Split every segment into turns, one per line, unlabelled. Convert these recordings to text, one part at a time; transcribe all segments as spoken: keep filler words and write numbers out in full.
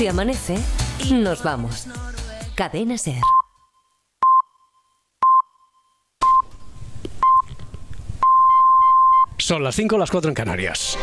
Si amanece, nos vamos. Cadena SER.
Son las cinco, las cuatro en Canarias.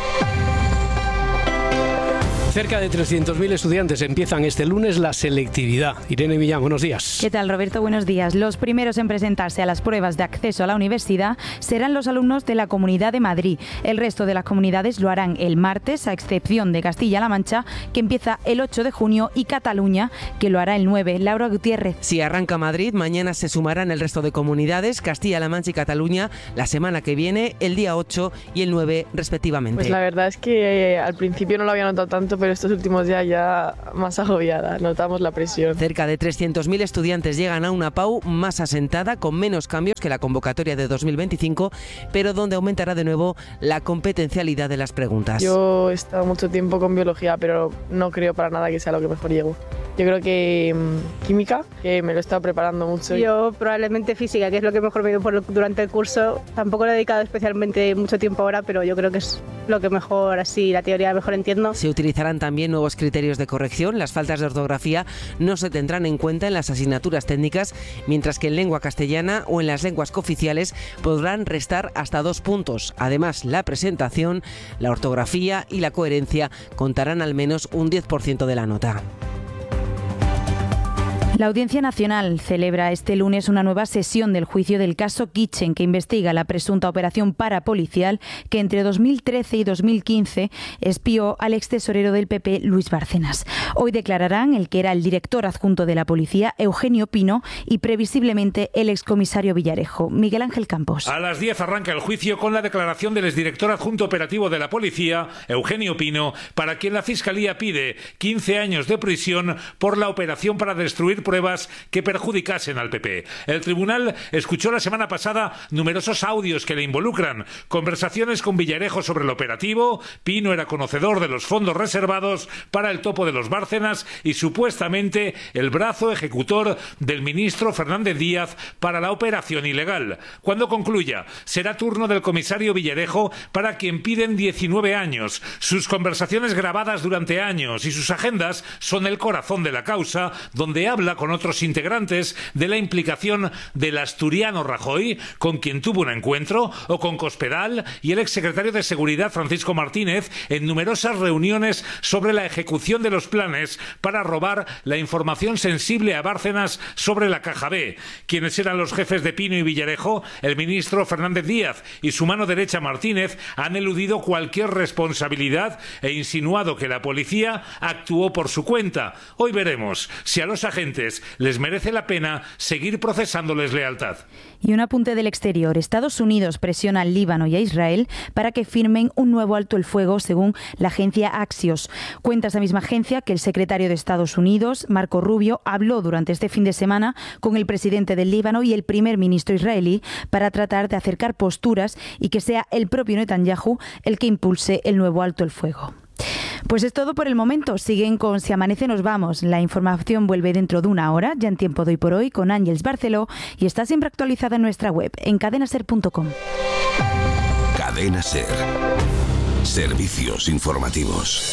Cerca de trescientos mil estudiantes empiezan este lunes la selectividad. Irene Millán, buenos días.
¿Qué tal, Roberto? Buenos días. Los primeros en presentarse a las pruebas de acceso a la universidad serán los alumnos de la Comunidad de Madrid. El resto de las comunidades lo harán el martes, a excepción de Castilla-La Mancha, que empieza el ocho de junio, y Cataluña, que lo hará el nueve. Laura Gutiérrez.
Si arranca Madrid, mañana se sumarán el resto de comunidades, Castilla-La Mancha y Cataluña, la semana que viene, el día ocho y el nueve, respectivamente.
Pues la verdad es que eh, al principio no lo había notado tanto, pero estos últimos días ya más agobiada, notamos la presión.
Cerca de trescientos mil estudiantes llegan a una P A U más asentada, con menos cambios que la convocatoria de dos mil veinticinco, pero donde aumentará de nuevo la competencialidad de las preguntas.
Yo he estado mucho tiempo con biología, pero no creo para nada que sea lo que mejor llego. Yo creo que mmm, química, que me lo he estado preparando mucho.
Yo probablemente física, que es lo que mejor me dio por, durante el curso. Tampoco le he dedicado especialmente mucho tiempo ahora, pero yo creo que es lo que mejor, así, la teoría mejor entiendo.
Se utilizarán también nuevos criterios de corrección. Las faltas de ortografía no se tendrán en cuenta en las asignaturas técnicas, mientras que en lengua castellana o en las lenguas cooficiales podrán restar hasta dos puntos. Además, la presentación, la ortografía y la coherencia contarán al menos un diez por ciento de la nota.
La Audiencia Nacional celebra este lunes una nueva sesión del juicio del caso Kitchen, que investiga la presunta operación parapolicial que entre dos mil trece y dos mil quince espió al extesorero del P P, Luis Bárcenas. Hoy declararán el que era el director adjunto de la policía, Eugenio Pino, y previsiblemente el excomisario Villarejo. Miguel Ángel Campos.
A las diez arranca el juicio con la declaración del exdirector adjunto operativo de la policía, Eugenio Pino, para quien la Fiscalía pide quince años de prisión por la operación para destruir pruebas que perjudicasen al P P. El tribunal escuchó la semana pasada numerosos audios que le involucran, conversaciones con Villarejo sobre el operativo. Pino era conocedor de los fondos reservados para el topo de los Bárcenas y supuestamente el brazo ejecutor del ministro Fernández Díaz para la operación ilegal. Cuando concluya, será turno del comisario Villarejo, para quien piden diecinueve años. Sus conversaciones grabadas durante años y sus agendas son el corazón de la causa, donde habla con otros integrantes de la implicación del asturiano Rajoy, con quien tuvo un encuentro, o con Cospedal y el exsecretario de Seguridad Francisco Martínez en numerosas reuniones sobre la ejecución de los planes para robar la información sensible a Bárcenas sobre la Caja B. Quienes eran los jefes de Pino y Villarejo, el ministro Fernández Díaz y su mano derecha Martínez, han eludido cualquier responsabilidad e insinuado que la policía actuó por su cuenta. Hoy veremos si a los agentes les merece la pena seguir procesándoles lealtad.
Y un apunte del exterior. Estados Unidos presiona al Líbano y a Israel para que firmen un nuevo alto el fuego, según la agencia Axios. Cuenta esa misma agencia que el secretario de Estados Unidos, Marco Rubio, habló durante este fin de semana con el presidente del Líbano y el primer ministro israelí para tratar de acercar posturas y que sea el propio Netanyahu el que impulse el nuevo alto el fuego. Pues es todo por el momento. Siguen con Si Amanece Nos Vamos. La información vuelve dentro de una hora, ya en tiempo de hoy por hoy, con Ángeles Barceló, y está siempre actualizada en nuestra web, en cadena ser punto com.
Cadena SER. Servicios informativos.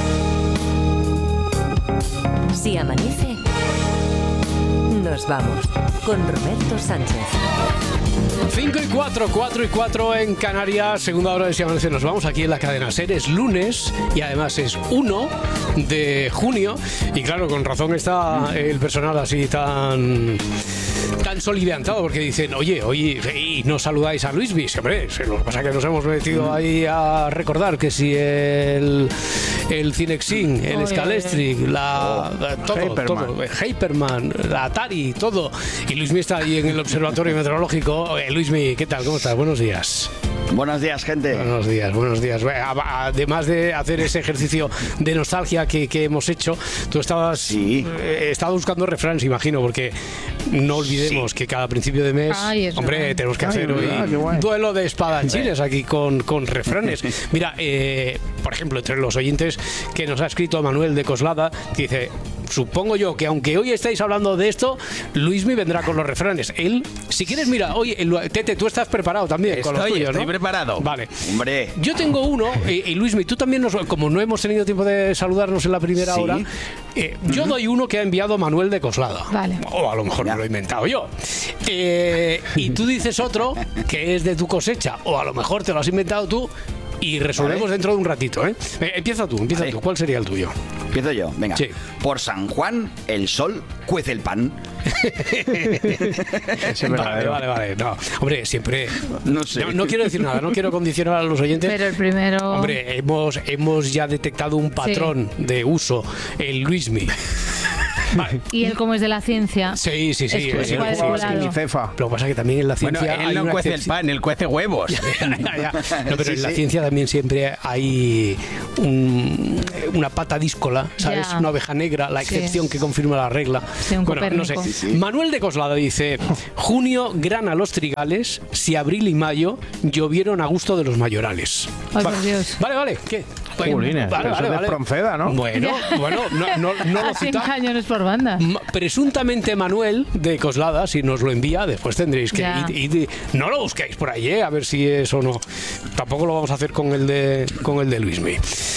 Si amanece, nos vamos. Con Roberto Sánchez.
cinco y cuatro, cuatro y cuatro en Canarias, segunda hora de Si Amanece Nos Vamos, aquí en la cadena SER. Es lunes y además es uno de junio, y claro, con razón está el personal así tan tan soliviantado, porque dicen, oye, oye, y no saludáis a Luismi. Hombre, lo que pasa es que nos hemos metido ahí a recordar que si el el Cinexin, el Scalestri, la, la todo, Hyperman. todo, Hyperman, la Atari, todo, y Luismi está ahí en el observatorio meteorológico. Eh, Luismi, ¿qué tal? ¿Cómo estás? Buenos días.
Buenos días, gente.
Buenos días, buenos días. Además de hacer ese ejercicio de nostalgia que, que hemos hecho, tú estabas sí. eh, estabas buscando refranes, imagino, porque no olvidemos sí. que cada principio de mes, Ay, hombre, verdad. tenemos que Ay, hacer hoy un duelo de espadachines aquí con, con refranes. Mira, eh, por ejemplo, entre los oyentes que nos ha escrito Manuel de Coslada, que dice: supongo yo que aunque hoy estáis hablando de esto, Luismi vendrá con los refranes. Él, si quieres, mira, oye, Tete, tú estás preparado también
estoy,
con los tuyos,
estoy
¿no?
preparado.
Vale.
Hombre.
Yo tengo uno, y, y Luismi, tú también, nos, como no hemos tenido tiempo de saludarnos en la primera
Sí.
hora, eh, uh-huh. yo doy uno que ha enviado Manuel de Coslada.
Vale.
O a lo mejor me lo he inventado yo. Eh, y tú dices otro que es de tu cosecha, o a lo mejor te lo has inventado tú. Y resolvemos vale. dentro de un ratito, ¿eh? eh empieza tú, empieza vale. tú. ¿Cuál sería el tuyo?
Empiezo yo, venga.
Sí.
Por San Juan, el sol cuece el pan.
vale, vale, vale. No, hombre, siempre...
No sé.
No, no quiero decir nada, no quiero condicionar a los oyentes.
Pero el primero...
Hombre, hemos, hemos ya detectado un patrón sí. de uso, el Luismi.
Vale. Y él, como es de la ciencia,
sí, sí, sí,
es,
es, es, es,
es
Lo que pasa es que también en la ciencia
bueno, él no cuece el pan, él cuece huevos.
ya, ya, ya. No, pero sí, en la sí. ciencia también siempre hay un, una pata díscola, ¿sabes? Ya. Una oveja negra, la excepción sí. que confirma la regla.
Sí, un
bueno, no sé.
Sí,
sí. Manuel de Coslada dice: junio grana los trigales, si abril y mayo llovieron a gusto de los mayorales.
Ay, por Dios.
Vale, vale, ¿qué?
Jolines,
vale,
eso
vale,
es de
vale.
Pronceda, ¿no?
Bueno, bueno, no, no, no lo cita.
cañones por banda.
Presuntamente Manuel de Coslada, si nos lo envía, después tendréis que ir, ir, ir. No lo busquéis por ahí, ¿eh? A ver si es o no. Tampoco lo vamos a hacer con el de con el de Luismi.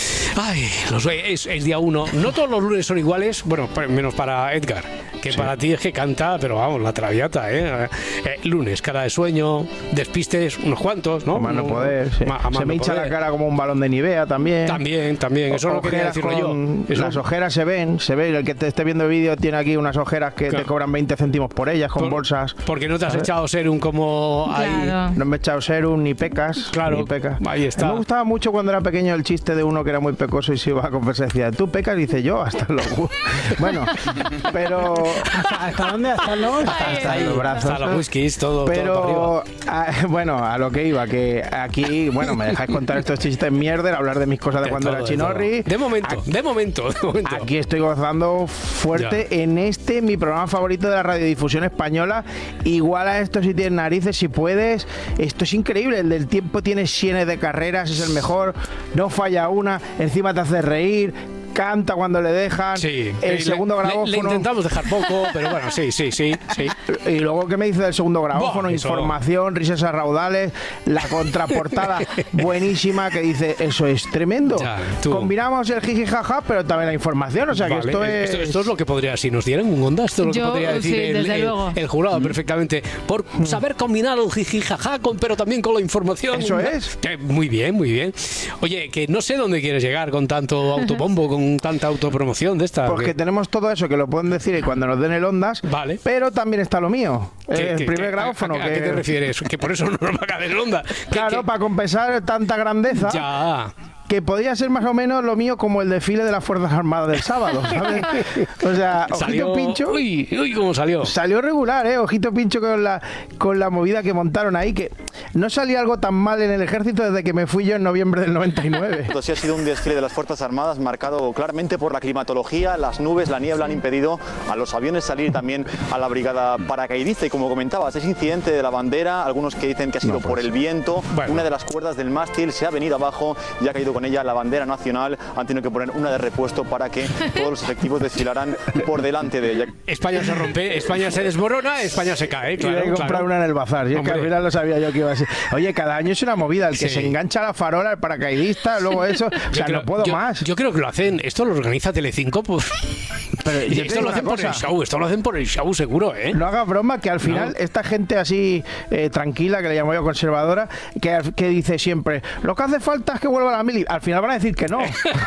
Ay, los, es, es día uno. No todos los lunes son iguales, bueno, menos para Edgar, que sí. para ti es que canta, pero vamos, la traviata, ¿eh? eh lunes, cara de sueño, despistes, unos cuantos, ¿no?
A mano poder, sí. Ma, a Se me hincha poder. la cara como un balón de Nivea también.
También, también, eso o, no quería decirlo yo. Eso.
Las ojeras se ven, se ve, el que te esté viendo el vídeo tiene aquí unas ojeras que claro. te cobran veinte céntimos por ellas, con por, bolsas.
Porque no te has ¿sabes? echado serum como
claro.
ahí. No me he echado serum, ni pecas.
Claro,
ni pecas.
Ahí está.
Me gustaba mucho cuando era pequeño el chiste de uno que era muy pecoso y se iba a confesar, decía, tú pecas, dice yo, hasta los... Bueno, pero...
¿Hasta dónde? ¿Hasta los?
Hasta, hasta los brazos.
Hasta los whiskies, todo,
pero,
todo
a, bueno, a lo que iba, que aquí, bueno, me dejáis contar estos chistes mierder, hablar de mis cosas de, de cuando todo, era Chinorri.
De, de momento, aquí, de momento, de momento.
Aquí estoy gozando fuerte ya. en este, mi programa favorito de la radiodifusión española. Igual a esto si tienes narices, si puedes. Esto es increíble, el del tiempo tiene sienes de carreras, es el mejor, no falla una, encima te hace reír, canta cuando le dejan.
Sí,
el
le,
segundo grabófono.
Le, le intentamos dejar poco, pero bueno, sí, sí, sí, sí.
Y luego, ¿qué me dice del segundo grabófono? Buah, Información, risas a raudales, la contraportada buenísima que dice, eso es tremendo. Ya, combinamos el jiji jaja, pero también la información, o sea vale, que esto es...
Esto, esto es lo que podría, si nos dieran un onda, esto es lo
Yo,
que podría decir
sí,
el, el, el jurado mm. perfectamente. Por mm. saber combinar el jiji jaja, con, pero también con la información.
Eso es.
Eh, muy bien, muy bien. Oye, que no sé dónde quieres llegar con tanto autobombo, con tanta autopromoción. promoción de esta.
Porque que... tenemos todo eso que lo pueden decir y cuando nos den el ondas,
vale.
pero también está lo mío.
¿Qué,
el
qué,
primer
qué,
grabófono.
¿A, a,
que...
¿A qué te refieres? Que por eso no nos va a caer el onda.
Claro, ¿Qué, para compensar tanta grandeza.
Ya.
Que podría ser más o menos lo mío como el desfile de las Fuerzas Armadas del sábado, ¿sabes? O sea,
salió,
Ojito Pincho...
Uy, uy, cómo salió.
Salió regular, ¿eh? Ojito Pincho con la, con la movida que montaron ahí, que no salía algo tan mal en el ejército desde que me fui yo en noviembre del noventa y nueve.
Sí ha sido un desfile de las Fuerzas Armadas marcado claramente por la climatología, las nubes, la niebla han impedido a los aviones salir y también a la brigada paracaidista. Y como comentabas, ese incidente de la bandera, algunos que dicen que ha sido no, pues. por el viento, bueno. una de las cuerdas del mástil se ha venido abajo y ha caído con ella la bandera nacional. Han tenido que poner una de repuesto para que todos los efectivos desfilaran por delante de ella.
España se rompe, España se desmorona, España se cae. Claro,
y hay que comprar
claro.
una en el bazar. Y es que al final lo sabía yo que iba a ser. Oye, cada año es una movida. El que sí. se engancha a la farola, el paracaidista, luego eso. O sea, creo, no puedo
yo,
más.
Yo creo que lo hacen. Esto lo organiza Telecinco. Pues. Pero esto lo hacen por el show. Esto lo hacen por el show, seguro, ¿eh?
No hagas broma, que al final no. esta gente así eh, tranquila, que le llamo yo conservadora, que, que dice siempre: lo que hace falta es que vuelva la mili. Al final van a decir que no.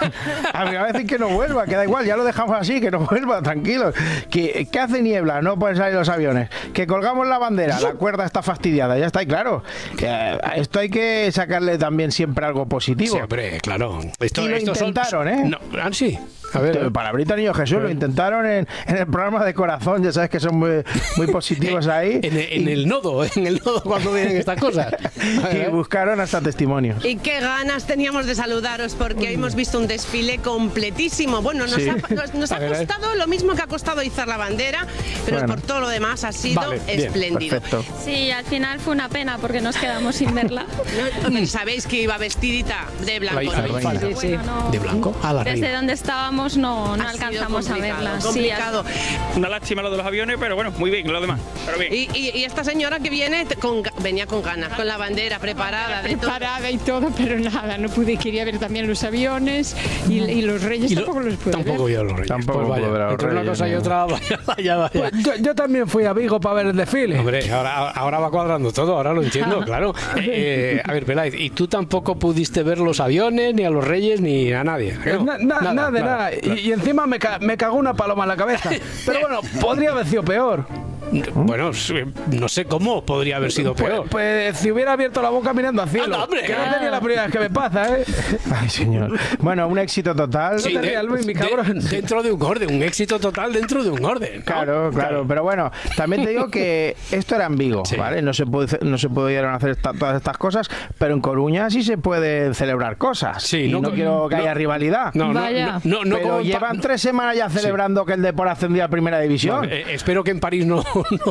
A mí a decir que no vuelva, que da igual, ya lo dejamos así, que no vuelva, tranquilos. ¿Qué, ¿Qué hace niebla? No pueden salir los aviones. Que colgamos la bandera, la cuerda está fastidiada, ya está, y claro. Que esto hay que sacarle también siempre algo positivo.
Sí, hombre, claro. Esto,
y lo intentaron,
son...
¿eh?
No, ah, sí. A ver,
Palabrita Niño Jesús, lo intentaron en, en el programa de Corazón, ya sabes que son muy, muy positivos ahí.
en, en y, el nodo, en el nodo cuando vienen estas cosas.
Y buscaron hasta testimonios.
Y qué ganas teníamos de saludaros, porque hoy hemos visto un desfile completísimo. Bueno, nos sí. ha, nos, nos ha costado lo mismo que ha costado izar la bandera, pero bueno. por todo lo demás ha sido vale, espléndido.
Perfecto.
Sí, al final fue una pena porque nos quedamos sin verla.
No, sabéis que iba vestidita de blanco,
la,
¿no?
la
sí, sí, sí.
Bueno, no.
¿De blanco? A la
Desde
reina.
donde estábamos íbamos no, no
Ha sido
alcanzamos a
complicado,
verlas.
complicado.
Sí,
Una lástima lo de los aviones, pero bueno, muy bien, lo demás. Pero bien.
Y, y- y esta señora que viene te- con, ga- venía con ganas, con la bandera preparada. de todo.
Preparada y todo, pero nada, no pude. Quería ver también los aviones y, y los reyes
Y lo-
tampoco los pude
Tampoco
ver.
yo a los reyes.
Tampoco
Pues vaya,
puedo ver a los
entre una
reyes,
cosa y
no.
otra, vaya, vaya, vaya.
Pues yo, yo también fui a Vigo para ver el desfile.
Hombre, ahora, ahora va cuadrando todo, ahora lo entiendo, claro. Eh, eh, a ver, Peláez, ¿y tú tampoco pudiste ver los aviones, ni a los reyes, ni a nadie?
Eh, na- na- nada, de nada. Y, y encima me, ca- me cagó una paloma en la cabeza. Pero bueno, podría haber sido peor.
Bueno, no sé cómo podría haber sido
Pues,
peor.
pues si hubiera abierto la boca mirando al cielo.
Anda, hombre.
Que no sería la primera vez que me pasa, ¿eh?
Ay, señor. Bueno, un éxito total.
Sí,
no te
de-
rías, Luis, mi
de-
cabrón.
dentro de un orden, un éxito total dentro de un orden. ¿no?
Claro, claro, pero bueno, también te digo que esto era en Vigo,
Sí.
¿vale? No se puede, no se pudieron hacer esta- todas estas cosas, pero en Coruña sí se pueden celebrar cosas.
Sí,
y
no
no,
co-
quiero que
no-
haya rivalidad.
No, no,
Vaya.
no, no, no
pero
como en Pa-
llevan tres semanas ya celebrando que el Depor ascendía a Primera División.
No, eh, espero que en París no.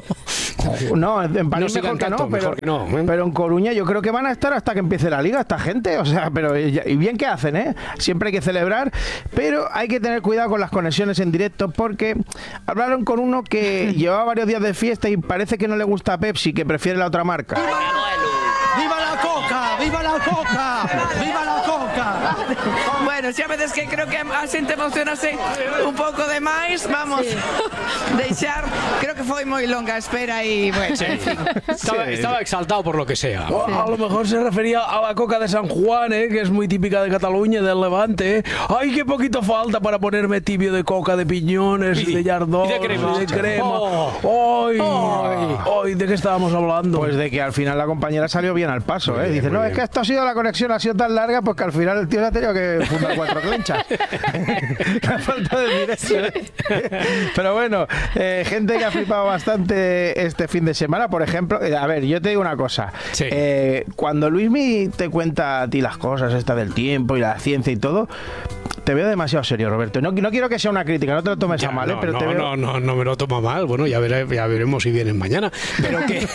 No, en París
No sigan
mejor que
tanto,
no, pero,
mejor que no, ¿eh?
pero en Coruña yo creo que van a estar hasta que empiece la liga esta gente, o sea, pero y bien que hacen, ¿eh? Siempre hay que celebrar, pero hay que tener cuidado con las conexiones en directo porque hablaron con uno que llevaba varios días de fiesta y parece que no le gusta Pepsi, que prefiere la otra marca.
¡Viva la coca! ¡Viva la coca! ¡Viva la coca!
Bueno, xa veces que creo que a xente emocionase un pouco de máis, vamos deixar, creo que foi moi longa a espera e bueno,
Sí.
en fin.
Estaba, estaba exaltado por lo que sea.
O a lo mejor se refería a la coca de San Juan, ¿eh? Que es muy típica de Cataluña, del Levante. ¿eh? ¡Ay, qué poquito falta para ponerme tibio de coca, de piñones,
Y de-
de yardón,
y de crema.
de crema!
Oh.
¡Ay!
Ay.
¡Ay! ¿De qué estábamos hablando?
Pues de que al final la compañera salió bien al paso,
Muy
¿eh?
bien,
Dice,
muy
no,
bien.
es que esto ha sido, la conexión ha sido tan larga, pues que al final el tío se ha tenido que fundar cuatro clenchas. La falta de directo, ¿eh? Pero bueno, eh, gente que ha flipado bastante este fin de semana, por ejemplo, eh, a ver, yo te digo una cosa.
Sí.
Eh, cuando Luismi te cuenta a ti las cosas, esta del tiempo y la ciencia y todo, te veo demasiado serio, Roberto. No, no quiero que sea una crítica, no te lo tomes
Ya,
a mal, ¿eh?
no,
Pero
no,
te veo...
no, no, no me lo toma mal. Bueno, ya, veré- ya veremos si vienen mañana. Pero que,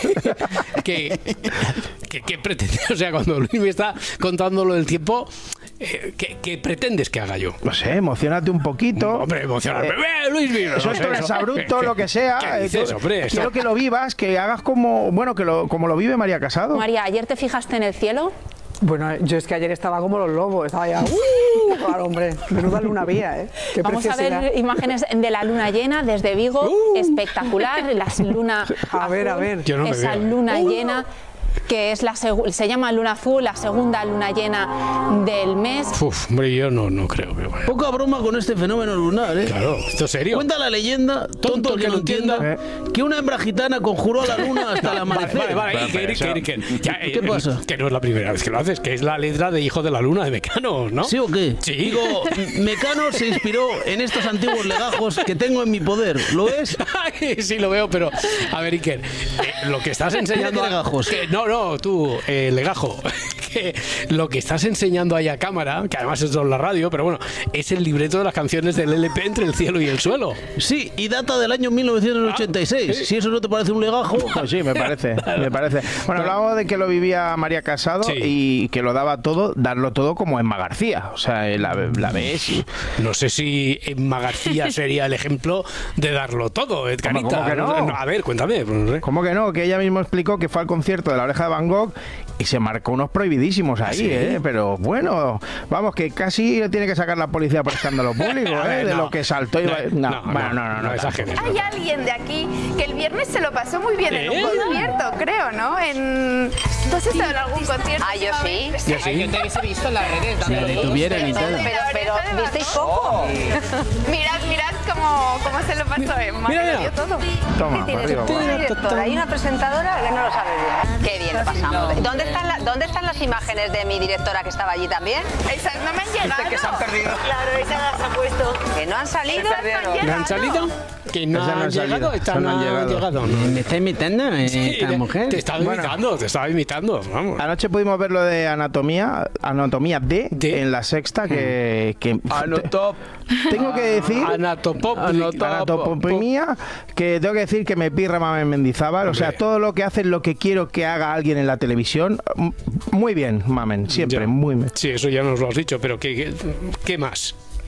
que, que, que pretende, o sea, cuando Luis me está contando lo del tiempo, eh, ¿qué, qué pretendes que haga yo?
No sé, emocionate un poquito.
Hombre, emocionarme.
Eh,
¡Eh, Luis Miguel!
Eso
No
es
sé,
un
eso.
exabrupto,
¿Qué-
lo que sea.
¿Qué dices,
Eh,
hombre? Eso-
Quiero que lo vivas, que hagas como, bueno, que lo, como lo vive María Casado.
María, ¿ayer te fijaste en el cielo?
Bueno, yo es que ayer estaba como los lobos, estaba ya... ¡Uh! Claro, hombre, menuda luna había, ¿eh? Qué
Vamos a
preciosidad.
ver imágenes de la luna llena desde Vigo, espectacular, la luna
A ver, a
azul,
ver.
Yo no me
esa
veo.
luna
Uh.
llena que es la segu- se llama luna azul, la segunda luna llena del mes.
Uf, hombre, yo no, no creo. Pero bueno.
Poca broma con este fenómeno lunar, ¿eh?
Claro, esto es serio.
Cuenta la leyenda, tonto, el que no entienda, que una hembra gitana conjuró a la luna hasta el amanecer.
Vale, vale, vale.
Pero,
Iker,
pero
Iker,
eso-
Iker. Ya,
¿Qué
eh,
pasa?
Que no es la primera vez que lo haces, que es la letra de Hijo de la Luna de Mecano, ¿no?
¿Sí o qué?
Sí.
Digo, Mecano se inspiró en estos antiguos legajos que tengo en mi poder. ¿Lo es?
Ay, sí, lo veo, pero a ver, Iker, eh, lo que estás enseñando.
¿Qué legajos?
que- no, no, tú, eh, legajo. Que lo que estás enseñando ahí a cámara, que además es en la radio, pero bueno, es el libreto de las canciones del L P Entre el cielo y el suelo.
Sí, y data del año mil novecientos ochenta y seis.
Ah, ¿sí?
Si eso no te parece un legajo...
Pues sí, me parece, me parece. Bueno, hablábamos de que lo vivía María Casado
Sí.
y que lo daba todo, darlo todo como Emma García. O sea, eh, la, la ves y...
No sé si Emma García sería el ejemplo de darlo todo, Edgarita.
¿Cómo que no?
A ver, cuéntame. pues no sé.
¿Cómo que no? Que ella misma explicó que fue al concierto de La Oreja de Van Gogh y se marcó unos prohibidísimos ahí,
¿Sí?
¿eh? Pero bueno, vamos, que casi tiene que sacar la policía por escándalo público,
A
¿eh?
ver,
De
no.
lo que saltó y...
No,
va- No,
no,
bueno, no, no,
no,
no,
no exageres.
Hay alguien de aquí que el viernes se lo pasó muy bien en un
¿Eh?
concierto, creo, ¿no? En... ¿Tú has estado en algún concierto?
Ah, yo sí.
Yo sí.
Yo te hubiese visto en las redes. dándolo todo.
detuvieran y tal.
Pero,
Pero, ¿visteis poco?
Mirad, mirad cómo, cómo se lo pasó Emma.
Mira,
que
mira.
lo dio todo.
Toma, por arriba, por
Una directora y una presentadora que no lo sabe bien. Qué bien lo pasamos. ¿Dónde están, la- ¿Dónde están las imágenes de mi directora que estaba allí también?
Esas no me han llegado.
que se han perdido.
Claro, esas las ha puesto.
Que no han salido.
¿No han salido? Que no
Esas no
han
han salido,
llegado. Estas
esas
no
no han
han
llegado.
llegado. ¿no?
¿Me está imitando eh,
Sí,
esta
te-
mujer?
Te estaba
Bueno.
imitando, te estaba imitando. Vamos.
Anoche pudimos ver lo de anatomía, anatomía D,
D.
en la sexta, que, que
Anotop.
tengo que decir,
Anatopop.
Anotop.
anatomía, que tengo que decir que me pirra Mamen Mendizábal, o sea,
Hombre.
todo lo que hace es lo que quiero que haga alguien en la televisión. Muy bien, Mamen, siempre,
Ya.
muy bien.
Sí, eso ya nos lo has dicho, pero ¿qué, qué, qué más?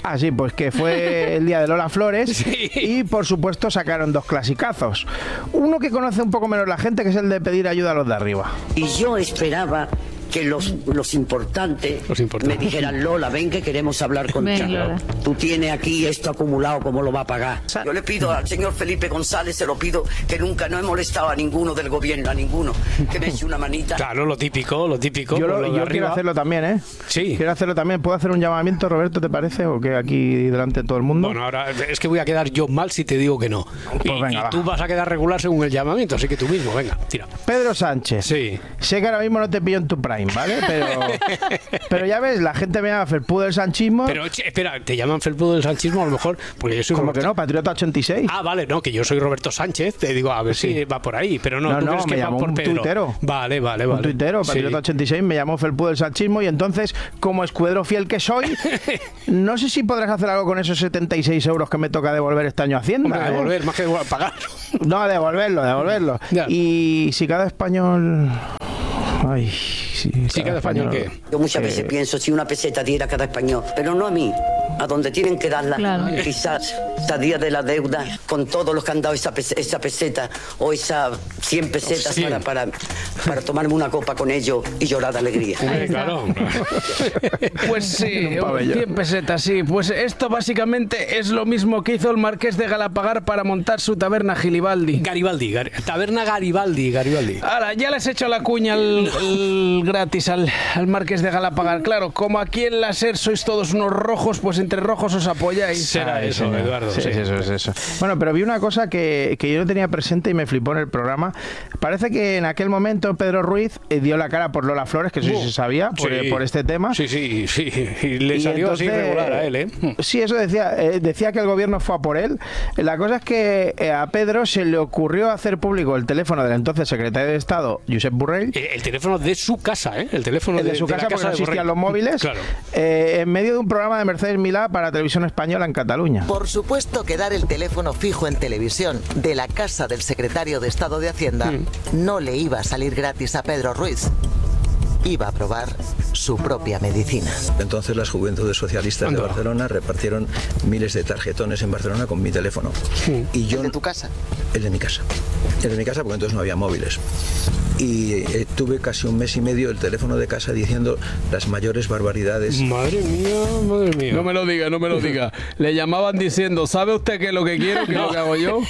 Ah, sí, pues que fue el día de Lola Flores sí. Y por supuesto sacaron dos clasicazos. Uno que conoce un poco menos la gente, que es el de pedir ayuda a los de arriba.
Y yo esperaba que los, los importantes
los importantes.
me dijeran, Lola, ven que queremos hablar contigo.
Ven,
Tú tienes aquí esto acumulado, ¿cómo lo va a pagar? Yo le pido al señor Felipe González, se lo pido, que nunca no he molestado a ninguno del gobierno, a ninguno, que me eche una manita.
Claro, lo típico, lo típico.
Yo, lo,
lo
yo quiero hacerlo también, ¿eh?
Sí.
Quiero hacerlo también. ¿Puedo hacer un llamamiento, Roberto, te parece? ¿O que aquí delante de todo el mundo?
Bueno, ahora es que voy a quedar yo mal si te digo que no.
Pues
y,
venga,
y
va.
tú vas a quedar regular según el llamamiento, así que tú mismo, venga, tira.
Pedro Sánchez.
Sí.
Sé que ahora mismo no te pillo en tu prime, ¿vale? Pero... Pero ya ves, la gente me llama felpudo del sanchismo.
Pero espera, ¿te llaman felpudo del sanchismo a lo mejor? Porque yo soy
¿Cómo
Roberto...
que no? Patriota ochenta y seis.
Ah, vale, no, que yo soy Roberto Sánchez. Te digo, a ver sí. si va por ahí. Pero no,
no,
¿tú
no
crees
me
que va
llamó
por
un
Pedro?
tuitero.
Vale, vale, vale.
Un tuitero, Patriota
sí.
ochenta y seis, me llamó felpudo del sanchismo. Y entonces, como escudero fiel que soy, no sé si podrás hacer algo con esos setenta y seis euros que me toca devolver este año a Hacienda.
Hombre,
¿eh?
devolver, más que pagar.
No, devolverlo, devolverlo. Ya. Y si cada español... Ay, sí,
sí, cada español, ¿qué?
Yo muchas veces pienso si una peseta diera a cada español, pero no a mí, a donde tienen que darla. Claro. Quizás salía de la deuda con todos los que han dado esa, pes esa peseta o esas cien pesetas sí. para, para, para tomarme una copa con ellos y llorar de alegría.
Sí, claro.
Pues sí, cien pesetas, sí. Pues esto básicamente es lo mismo que hizo el marqués de Galapagar para montar su taberna Gilibaldi.
Garibaldi, Gar taberna Garibaldi, Garibaldi.
Ahora, ya les he hecho la cuña al... El gratis al, al marqués de Galapagar. Claro, como aquí en la SER sois todos unos rojos, pues entre rojos os apoyáis.
Será ah, eso, señor. Eduardo.
Sí,
sí.
eso es eso. Bueno, pero vi una cosa que, que yo no tenía presente y me flipó en el programa. Parece que en aquel momento Pedro Ruiz eh, dio la cara por Lola Flores, que eso sí se sabía, por,
sí.
eh, por este tema.
Sí, sí, sí. Y le y salió entonces, así regular a él, ¿eh?
Sí, eso decía. Eh, decía que el gobierno fue a por él. La cosa es que eh, a Pedro se le ocurrió hacer público el teléfono del entonces secretario de Estado, Josep Borrell.
El, el teléfono de su casa, ¿eh? El teléfono
de,
de,
de su
de
casa, porque no existían los móviles.
Claro.
Eh, en medio de un programa de Mercedes Milá para Televisión Española en Cataluña.
Por supuesto que dar el teléfono fijo en televisión de la casa del secretario de Estado de Hacienda mm. no le iba a salir gratis a Pedro Ruiz. Iba a probar su propia medicina.
Entonces las Juventudes Socialistas ¿Cuándo? de Barcelona repartieron miles de tarjetones en Barcelona con mi teléfono.
Sí.
Y yo,
¿El de tu casa?
El de mi casa. El de mi casa porque entonces no había móviles. Y eh, tuve casi un mes y medio el teléfono de casa diciendo las mayores barbaridades.
Madre mía, madre mía.
No me lo diga, no me lo diga. Le llamaban diciendo, ¿sabe usted qué es lo que quiero, qué es
no.
lo que hago yo?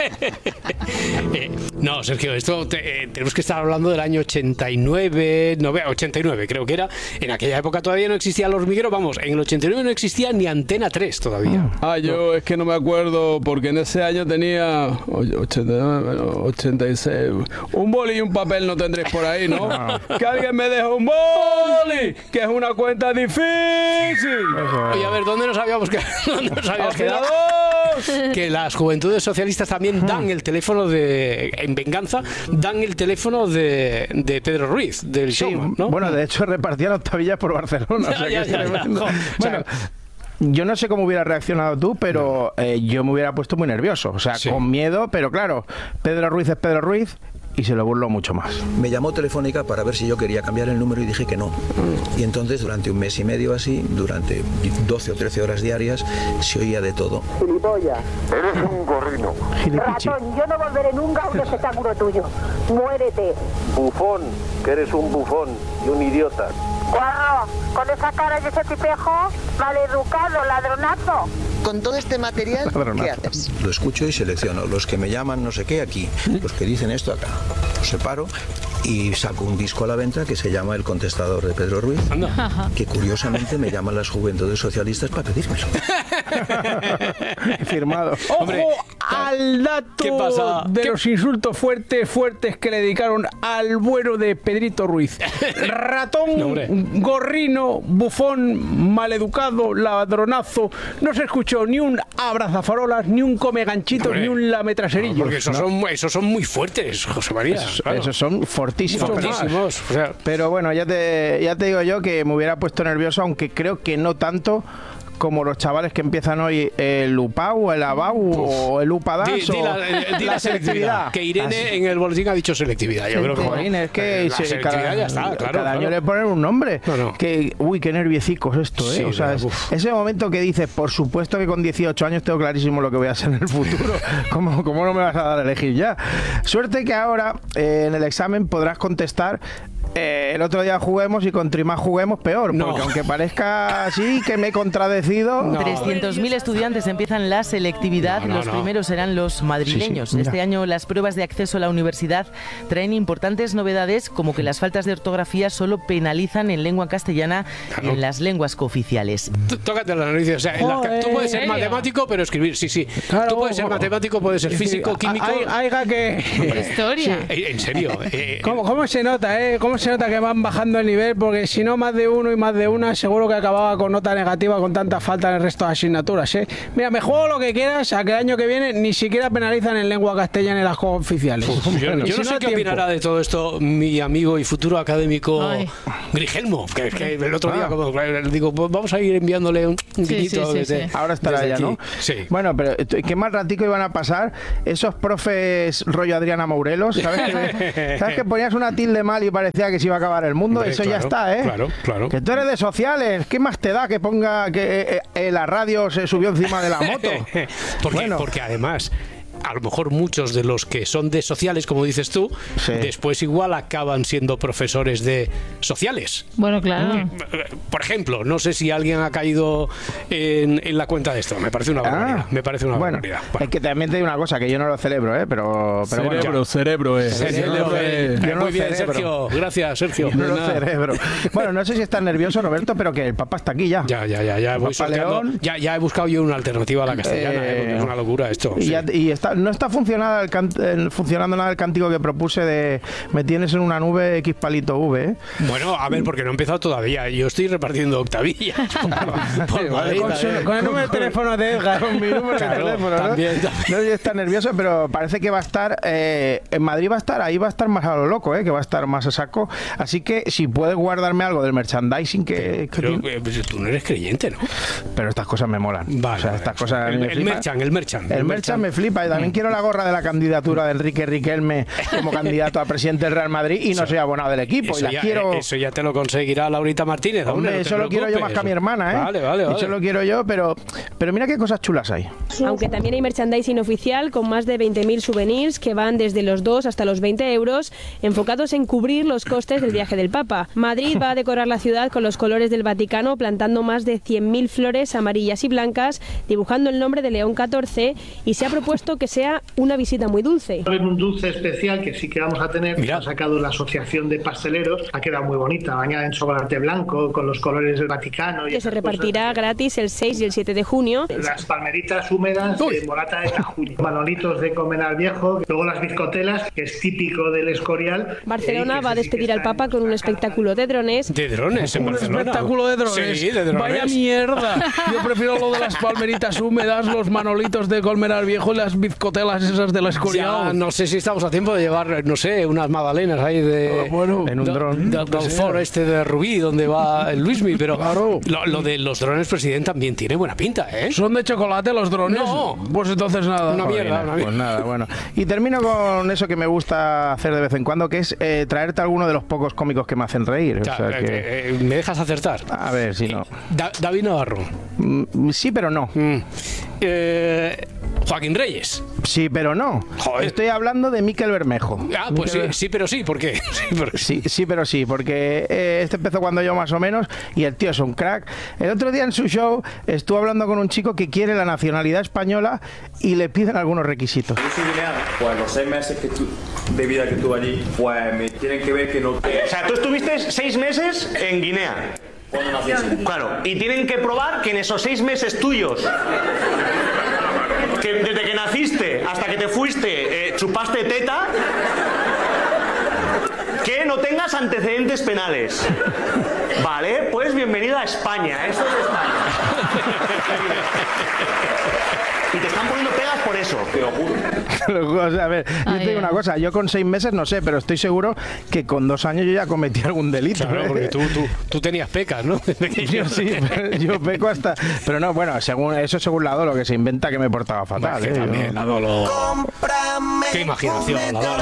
eh, no, Sergio, esto te, eh, tenemos que estar hablando del año ochenta y nueve, no, ochenta y nueve creo que era. En aquella época todavía no existía el hormiguero, vamos, en el ochenta y nueve no existía ni Antena tres todavía.
Ah, yo no. es que no me acuerdo porque en ese año tenía ochenta y nueve, ochenta y seis. Un boli y un papel no tendréis por ahí, ¿no? no. Que alguien me deje un boli, que es una cuenta difícil.
Oye, a ver, ¿dónde nos habíamos quedado? ¿Dónde nos habíamos quedado? Que las Juventudes Socialistas también dan el teléfono de, en venganza, dan el teléfono de, de Pedro Ruiz, del
sí,
showman, ¿no?
Bueno, de hecho repartían octavillas por Barcelona.
Ya,
o sea,
ya,
que
ya,
es
ya,
bueno,
ya.
Yo no sé cómo hubiera reaccionado tú, pero eh, yo me hubiera puesto muy nervioso. O sea, sí. con miedo, pero claro, Pedro Ruiz es Pedro Ruiz. Y se lo burló mucho más.
Me llamó Telefónica para ver si yo quería cambiar el número y dije que no. Mm. Y entonces durante un mes y medio así, durante doce o trece horas diarias, se oía de todo.
Gilipollas, eres un gorrino.
Gilipichi.
Ratón, yo no volveré nunca a un espectáculo tuyo. Muérete.
Bufón, que eres un bufón y un idiota.
Guarro, con esa cara y ese tipejo, maleducado, ladronazo.
Con todo este material, ¿qué haces?
Lo escucho y selecciono. Los que me llaman no sé qué aquí, los que dicen esto acá. Los separo y saco un disco a la venta que se llama El Contestador de Pedro Ruiz,
Anda.
que curiosamente me llaman las Juventudes Socialistas para pedírmelo.
Firmado.
¡Ojo Hombre, al dato
¿qué pasa?
de
¿Qué?
los insultos fuertes, fuertes que le dedicaron al bueno de Pedrito Ruiz? Ratón,
no,
gorrino, bufón, maleducado, ladronazo. No se escuchó ni un abrazafarolas, ni un come ganchitos,
hombre,
ni un lametraserillo.
No, porque esos,
no.
son, esos son muy fuertes, José María.
Esos,
claro.
esos son fortísimos.
Fortísimos. O sea,
pero bueno, ya te, ya te digo yo que me hubiera puesto nervioso, aunque creo que no tanto como los chavales que empiezan hoy el U P A U, el A B A U o el U P A D A S.
Di, di la, di la selectividad. Que Irene Así. en el boletín ha dicho selectividad. Yo creo que
bueno, es que
la
se,
selectividad
cada,
ya está, claro.
Cada
claro.
año le ponen un nombre.
No, no.
Que, uy, qué nerviecicos esto, ¿eh?
Sí,
o sea, es, ese momento que dices, por supuesto que con dieciocho años tengo clarísimo lo que voy a hacer en el futuro. ¿Cómo, cómo no me vas a dar a elegir ya? Suerte que ahora eh, en el examen podrás contestar. Eh, el otro día juguemos y contra más juguemos peor,
no.
porque aunque parezca así que me he contradecido...
No. trescientos mil estudiantes empiezan la selectividad, no, no, los no. primeros serán los madrileños. Sí, sí, este año las pruebas de acceso a la universidad traen importantes novedades, como que las faltas de ortografía solo penalizan en lengua castellana claro. y en las lenguas cooficiales.
Tócate la nariz, o sea, en la, tú puedes ser matemático pero escribir, sí, sí. Claro, tú puedes ser matemático, puedes ser físico, químico...
Hay, hay que...
Historia.
Sí. En serio. Eh,
¿Cómo, ¿Cómo se nota, eh? ¿Cómo se nota que van bajando el nivel? Porque si no, más de uno y más de una, seguro que acababa con nota negativa con tanta falta en el resto de asignaturas, ¿eh? Mira, me juego lo que quieras a que el año que viene ni siquiera penalizan en lengua castellana en las juegos oficiales.
Uf, yo, bueno, yo si no sé no qué tiempo. opinará de todo esto mi amigo y futuro académico Ay. Grigelmo, que, que el otro día, ah. como digo, pues vamos a ir enviándole un guiñito. Sí, sí, sí, sí. Ahora estará ya, ¿no? Sí. Bueno, pero qué mal ratico iban a pasar esos profes rollo Adriana Morelos, ¿sabes? que, ¿Sabes que ponías una tilde mal y parecía que se iba a acabar el mundo? Hombre, Eso claro, ya está, ¿eh? Claro, claro.
Que tú eres de sociales, ¿qué más te da que ponga que eh, eh, la radio se subió encima de la moto?
porque, bueno. porque además... a lo mejor muchos de los que son de sociales, como dices tú, sí. después igual acaban siendo profesores de sociales.
Bueno, claro.
Por ejemplo, no sé si alguien ha caído en, en la cuenta de esto. Me parece una barbaridad. Ah, me parece una
bueno,
barbaridad. Bueno.
Es que también te digo una cosa, que yo no lo celebro, ¿eh? Pero, pero
cerebro,
bueno,
cerebro es.
Cerebro,
eh.
Yo no Muy bien, cerebro. Sergio. Gracias, Sergio.
Yo no lo cerebro. Bueno, no sé si estás nervioso, Roberto, pero que el Papa está aquí ya.
Ya, ya, ya. Ya, voy ya, ya he buscado yo una alternativa a la castellana, eh, eh, porque es una locura esto.
Y,
sí.
ya, y está, no está funcionando El can, el, funcionando nada el cántico que propuse de me tienes en una nube X palito V, ¿eh?
Bueno, a ver, porque no he empezado todavía. Yo estoy repartiendo octavillas. por Madrid,
con, su, con el número de teléfono de Edgar, con mi número claro, de teléfono, ¿no? También, también. No está nervioso, pero parece que va a estar eh, en Madrid va a estar, ahí va a estar más a lo loco, ¿eh? Que va a estar más a saco. Así que si puedes guardarme algo del merchandising que...
Pero,
que
pero tú no eres creyente, ¿no?
Pero estas cosas me molan.
Vale,
o sea, estas cosas
el, el merchan, el merchan.
El, el merchan me flipa y también mm. quiero la gorra de la candidatura de Enrique Riquelme como candidato a presidente del Real Madrid y no eso, soy abonado del equipo.
Eso,
y la
ya,
quiero...
eso ya te lo conseguirá Laurita Martínez.
Hombre,
hombre, no
eso lo quiero yo más que a mi hermana, ¿eh?
Vale, vale, vale.
Eso lo quiero yo, pero, pero mira qué cosas chulas hay.
Aunque también hay merchandising oficial con más de veinte mil souvenirs que van desde los dos hasta los veinte euros, enfocados en cubrir los costes del viaje del Papa. Madrid va a decorar la ciudad con los colores del Vaticano, plantando más de cien mil flores amarillas y blancas, dibujando el nombre de León catorce, y se ha propuesto que sea una visita muy dulce.
Va a haber un dulce especial que sí que vamos a tener, que ha sacado la Asociación de Pasteleros, ha quedado muy bonita, bañada en chocolate blanco con los colores del Vaticano. Y
que se repartirá cosas. gratis el seis y el siete de junio.
Las palmeritas húmedas de morata de Tajuña, manolitos de Comenar Viejo, luego las bizcotelas, que es típico del Escorial.
Barcelona va a despedir al Papa con un espectáculo de drones.
¿De drones en Barcelona?
¿Un espectáculo de drones?
Sí, de drones.
Vaya mierda. Yo prefiero lo de las palmeritas húmedas, los manolitos de Colmenar Viejo y las bizcotelas esas del Escorial.
Ya, no sé si estamos a tiempo de llevar, no sé, unas magdalenas ahí de...
Oh, bueno,
en
un dron.
Del de, de foro este de Rubí, donde va el Luismi, pero claro. lo, lo de los drones, presidente, también tiene buena pinta, ¿eh?
¿Son de chocolate los drones?
No.
Pues entonces nada.
Una mierda, una mierda.
Pues nada, bueno. Y termino con eso que me gusta hacer de vez en cuando, que es eh, traerte alguno de los pocos cómicos que me hacen reír.
Ya,
o sea,
eh,
que...
eh, ¿Me dejas acertar?
A ver, si no.
Da, David Navarro.
Mm, sí, pero no.
Mm. Eh, Joaquín Reyes.
Sí, pero no.
Joder.
Estoy hablando de Miquel Bermejo.
Ah, pues Miquel... sí, sí, pero sí, ¿por qué? Sí, porque...
sí, sí, pero sí, porque eh, este empezó cuando yo más o menos y el tío es un crack. El otro día en su show estuvo hablando con un chico que quiere la nacionalidad española y le piden algunos requisitos.
Yo soy guineano, pues los seis meses que tu, de vida que tuve allí, pues me tienen que ver que no...
O sea, tú estuviste seis meses en Guinea.
¿Cuándo naciste?
Claro, y tienen que probar que en esos seis meses tuyos, que desde que naciste hasta que te fuiste, eh, chupaste teta, que no tengas antecedentes penales. Vale, pues bienvenida a España. Esto es España. Y te están poniendo pegas por por eso.
Te lo juro.
O sea, a ver, yo te digo una cosa, yo con seis meses no sé, pero estoy seguro que con dos años yo ya cometí algún delito.
Claro,
¿eh?
porque tú, tú, tú tenías pecas, ¿no?
Yo sí, yo peco hasta... Pero no, bueno, según eso según la Dolo, que se inventa que me portaba fatal.
Que
¿eh?
también, la Dolo... Qué imaginación, la Dolo.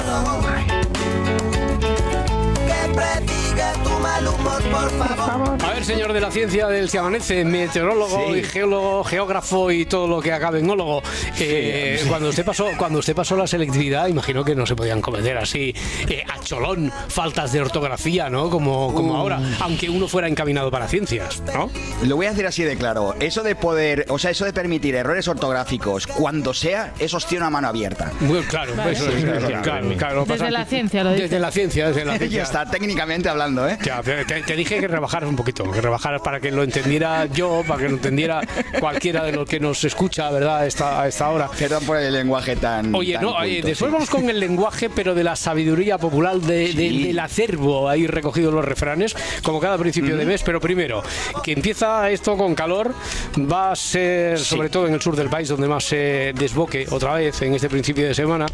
A ver, señor de la ciencia del que amanece, meteorólogo
Sí.
y geólogo, geógrafo y todo lo que acabe en ólogo. Eh,
Sí.
Cuando usted pasó, cuando usted pasó la selectividad, imagino que no se podían cometer así eh, a cholón faltas de ortografía, ¿no? Como, como
Uh.
ahora, aunque uno fuera encaminado para ciencias, ¿no?
Lo voy a decir así de claro. Eso de poder, o sea, eso de permitir errores ortográficos cuando sea, eso os tiene una mano abierta.
Muy claro,
Vale.
eso es,
Sí,
claro,
claro.
claro, claro,
Desde
pasa-
la ciencia lo dice.
Desde la ciencia, desde la
Ya
ciencia.
está, técnicamente hablando, ¿eh?
Ya, te, te dije que rebajaras un poquito, que rebajaras para que lo entendiera yo, para que lo entendiera cualquiera de los que nos escucha, ¿verdad? A esta, a esta hora.
Perdón por el lenguaje tan.
Oye,
tan
no,
culto,
eh, después
sí.
vamos con el lenguaje, pero de la sabiduría popular, de, de-
Sí.
del acervo, ahí recogidos los refranes, como cada principio de mes. Pero primero, que empieza esto con calor, va a ser, sobre todo en el sur del país, donde más se desboque otra vez en este principio de semana.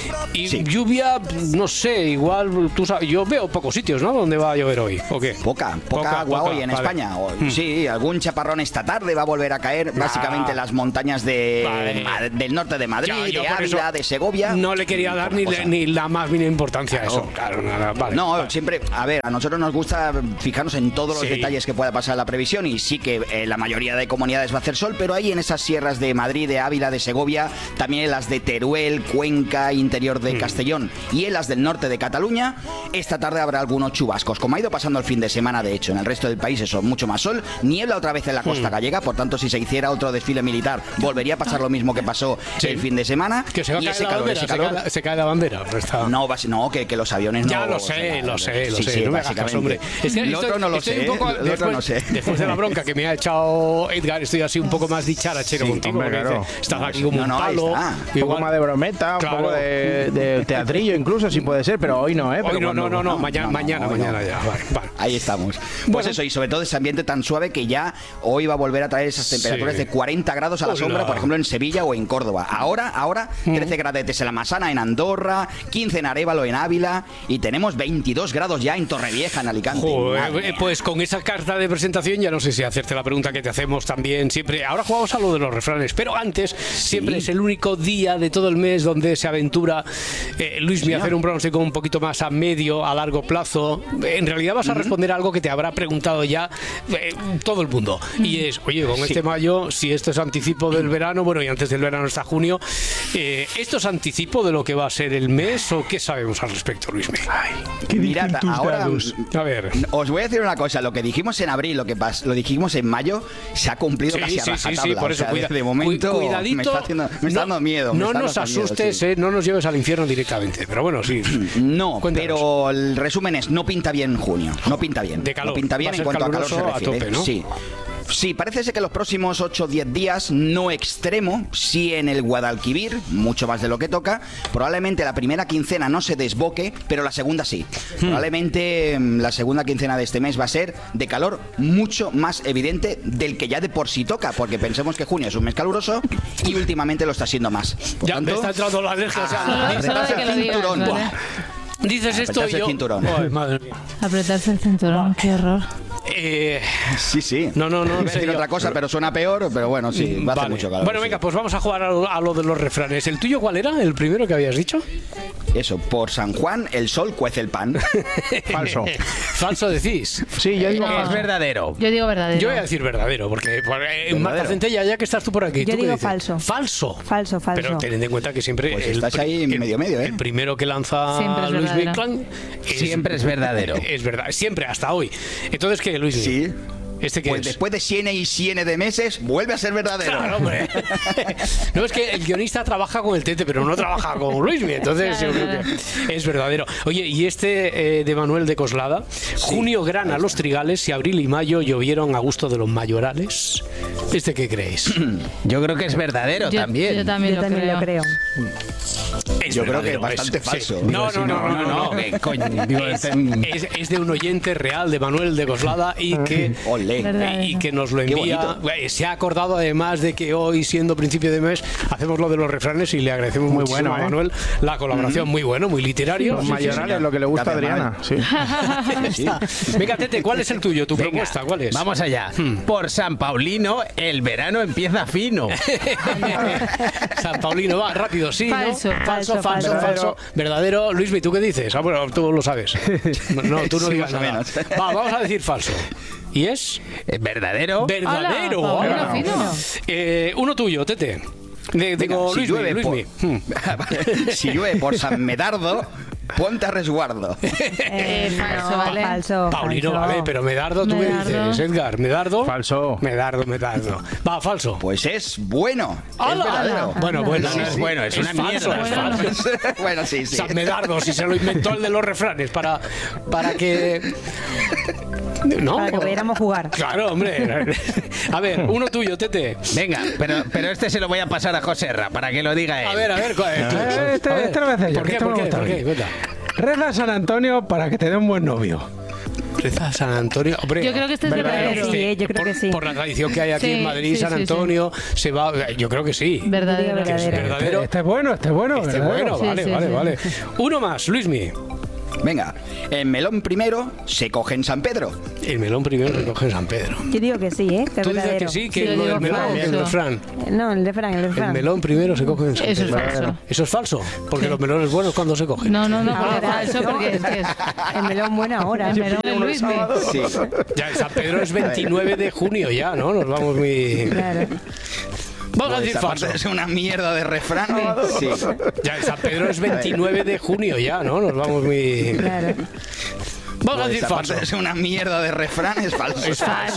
Y lluvia, no sé, igual, tú sabes, yo veo pocos sitios, ¿no? ¿Dónde va a llover hoy? ¿O qué?
Poca, poca, agua hoy en
vale.
España. O-
Mm.
Sí, algún chaparrón esta tarde va a volver a caer, básicamente en las montañas de,
Vale.
Ma- del norte de Madrid,
Ya, yo
de
por
Ávila,
eso
de Segovia.
No le quería dar ni, le- ni la más mínima importancia a eso. Claro, nada, vale.
No,
vale.
siempre, a ver, a nosotros nos gusta fijarnos en todos los
Sí.
detalles que pueda pasar en la previsión y sí que eh, la mayoría de comunidades va a hacer sol, pero ahí en esas sierras de Madrid, de Ávila, de Segovia, también en las de Teruel, Cuenca, interior
Mm.
de Castellón y en las del norte de Cataluña, esta tarde habrá algunos chubascos, como ha ido pasando el fin de semana, de hecho. En el resto del país eso, mucho más sol, niebla otra vez en la costa
Mm.
gallega, por tanto si se hiciera otro desfile militar volvería a pasar lo mismo que pasó
Sí.
el fin de semana.
Que se va a
y
caer
ese
la
calor,
bandera,
ese
se
calor-
cae la- se cae la bandera. pero está-
No, basi- no que, que los aviones
Ya
no...
lo
o sea,
sé, lo sé, lo
sí,
sé.
sí,
no me hagas caso,
básicamente.
hombre. Es que
Lo
estoy-
otro no lo
estoy
sé,
un poco-
¿eh? Lo otro
después,
no sé.
Después de la bronca que me ha echado Edgar, estoy así un poco más dicharachero
Sí,
contigo.
hombre,
porque
claro.
dice, estás
No,
aquí
sí,
como
no,
un
no, ahí
palo.
está.
Un poco más de brometa, un
Claro.
poco de, de teatrillo incluso, si puede ser, pero hoy no, ¿eh? Pero
Hoy no,
cuando-
no, no, no, mañana,
no, no,
mañana,
hoy
mañana
no.
ya. Vale, vale.
Ahí estamos. Pues
Bueno.
eso, y sobre todo ese ambiente tan suave que ya hoy va a volver a traer esas temperaturas
Sí.
de cuarenta grados a la
Hola.
sombra, por ejemplo, en Sevilla o en Córdoba. Ahora, ahora, trece gradetes en la Masana, en Andorra, quince en Arévalo, en Ávila, y tenemos veintidós grados ya en Torrevieja, en Alicante.
Joder,
Madre
eh, pues con esa carta de presentación ya no sé si hacerte la pregunta que te hacemos también siempre. Ahora jugamos a lo de los refranes, pero antes siempre es el único día de todo el mes donde se aventura eh, Luismi a hacer un pronóstico un poquito más a medio, a largo plazo. En realidad vas a responder a algo que te habrá preguntado ya eh, todo el mundo. Y es, oye, con
Sí.
este mayo, si esto es anticipo del verano, bueno, y antes del verano está junio, eh, ¿esto es anticipo de lo que va a ser el mes o qué sabemos al respecto, Luismi?
Mirad, ahora
A ver.
os voy a decir una cosa, lo que dijimos en abril, lo que pas- lo dijimos en mayo, se ha cumplido
Sí,
casi a
sí, sí, sí,
rajatabla.
por
O
eso
sea,
cuida-
de momento
cu- cuidadito,
me está, haciendo, me está
no-
dando miedo. me
No
está
nos
dando miedo,
asustes,
sí.
eh, no nos lleves al infierno directamente, pero bueno, sí.
No,
Cuéntanos.
pero el resumen es, no pinta bien junio, no pinta bien.
De calor,
no pinta bien
va a
en
ser
cuanto a calor se
caluroso a
refiere.
tope, ¿no?
Sí. Sí, parece ser que los próximos ocho o diez días, no extremo, sí en el Guadalquivir, mucho más de lo que toca. Probablemente la primera quincena no se desboque, pero la segunda sí. Probablemente mm, la segunda quincena de este mes va a ser de calor mucho más evidente del que ya de por sí toca, porque pensemos que junio es un mes caluroso y últimamente lo está siendo más. Por
Ya me
tanto,
está entrando la alergia. o sea,
a
dices-
apretarse
solo de que
el
lo digas,
cinturón.
¿vale?
Buah.
Dices esto y
Apretarse el
yo...
cinturón.
Ay, madre mía.
Apretarse el cinturón, qué horror.
Eh,
Sí, sí.
No, no, no,
Iba a
en
decir
serio.
otra cosa, pero suena peor, pero bueno, sí, va a hacer
vale.
mucho calor.
Bueno,
sí.
venga, pues vamos a jugar a lo, a lo de los refranes. ¿El tuyo cuál era? ¿El primero que habías dicho?
Eso, por San Juan el sol cuece el pan.
Falso.
Falso decís.
Sí, yo digo
No.
es verdadero.
Yo digo verdadero.
Yo voy a decir verdadero, porque por- eh, Marta
Verdadero.
Centella, ya que estás tú por aquí.
Yo
¿tú qué
digo
dices?
falso.
Falso.
Falso, falso.
Pero tened en cuenta que siempre.
Pues
el
estás
pri-
ahí
el-
medio medio, ¿eh?
El primero que lanza
Siempre es
Luis
verdadero.
Biclan
Siempre es verdadero.
Es verdad, siempre, hasta hoy. Entonces, ¿qué, Luis?
Sí.
¿Este qué
Pues
es?
después de cien y cien de meses, vuelve a ser verdadero.
Claro, hombre. No, es que el guionista trabaja con el Tete, pero no trabaja con Luismi, entonces yo creo que es verdadero. Oye, y este eh, de Manuel de Coslada, junio grana los trigales y abril y mayo llovieron a gusto de los mayorales. ¿Este qué creéis?
Yo creo que es verdadero
Yo,
también.
yo también,
Yo
lo,
también
creo.
lo creo.
Es
Yo creo que
verdadero,
bastante
es-
falso.
sí. No, no, no, no, no, no.
que coño, digo,
Es,
este-
es- es de un oyente real de Manuel de Coslada y que
lee.
Verdadero.
Y que nos lo
Qué
envía.
bonito.
Eh, Se ha acordado además de que hoy, siendo principio de mes, hacemos lo de los refranes y le agradecemos
Muy
muchísimo
bueno,
a
¿eh?
Manuel la colaboración. Muy bueno, muy literario.
Los
Sí, sí,
mayorales,
señor.
lo que le gusta a
Gracias,
Adriana. Sí.
Sí. Venga, Tete, ¿cuál es el tuyo? ¿Tu
Venga,
propuesta? ¿Cuál es?
Vamos allá.
Hmm.
Por San Paulino, el verano empieza fino.
San Paulino, va, rápido, sí,
Falso,
¿no?
falso,
Falso, falso,
falso.
falso. Verdadero. Luismi, ¿tú qué dices? Ah, bueno, tú lo sabes. No, tú no
Sí,
digas
más o
nada.
menos.
Va, vamos a decir falso. ¿Y es?
Eh, ¿Verdadero?
Verdadero.
Hola, Paulino,
Hola.
fino.
Eh, uno tuyo, Tete. De, digo,
si
Luismi,
llueve
Luismi. Hmm.
por, si llueve por San Medardo, ponte a resguardo.
Eh, falso, ¿vale?
Falso.
Paulino,
falso.
a ver, pero Medardo, ¿tú qué
Medardo.
dices, Edgar? ¿Medardo?
Falso.
Medardo, Medardo. Va, falso.
Pues es bueno. Es
¡Hala!
verdadero.
Bueno, bueno,
No, no es bueno, es una
falso,
mierda.
es falso.
Bueno, sí, sí.
San Medardo, si se lo inventó el de los refranes para, para que... ¿No?
Para que pudiéramos jugar.
Claro, hombre. A ver, uno tuyo, Tete.
Venga, pero, pero este se lo voy a pasar a Joserra para que lo diga él.
A ver, a ver. ¿cuál es? Tú-
Eh, este,
a ver.
este lo voy a hacer yo,
¿Por
que
qué?
esto
¿Por
me
qué?
gusta
¿Por
a mí.
qué? Venga.
Reza a San Antonio para que te dé un buen novio.
Reza a San Antonio. Hombre,
Yo creo que este es verdadero.
Sí, eh, yo creo
por,
que sí.
por la tradición que hay aquí
Sí,
en Madrid,
sí,
San
sí,
Antonio, se va. Yo creo que sí.
Verdadero.
Que es
Verdadero.
verdadero.
Este es bueno, este es bueno.
Este es
verdadero.
bueno,
Sí,
vale,
sí,
vale,
sí.
vale. Uno más, Luismi.
Venga, el melón primero se coge en San Pedro.
El melón primero se coge en San Pedro.
Yo digo que sí, ¿eh? Que es
Tú dices
verdadero.
que sí, que
Sí, yo
lo del
digo
melón,
falso.
el refrán.
No, el refrán, el
El
refrán.
melón primero se coge en San
Eso es
Pedro.
falso.
Eso es falso, porque los melones buenos cuando se cogen.
No, no, no,
Ahora,
porque falso,
¿no?
porque es que es...
El melón buena hora.
El melón es Luismi.
Sí.
Ya en San Pedro es veintinueve de junio ya, ¿no? Nos vamos muy...
Claro.
Vamos a
Pues
decir
aparte
falso.
de ser una mierda de refrán. Sí.
Ya en San Pedro es veintinueve de junio ya, ¿no? Nos vamos muy...
Claro.
Vamos a
Pues
decir
aparte
falso.
de ser una mierda de refrán, es falso.
Es falso.